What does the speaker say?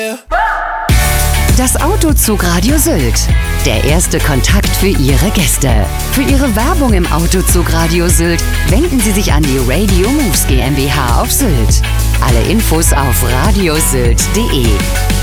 Das Autozug Radio Sylt. Der erste Kontakt für Ihre Gäste. Für Ihre Werbung im Autozug Radio Sylt wenden Sie sich an die Radio Moves GmbH auf Sylt. Alle Infos auf radiosylt.de.